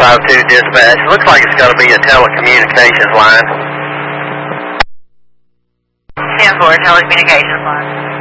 552 dispatch. Looks like it's got to be a telecommunications line. 10-4, telecommunications line.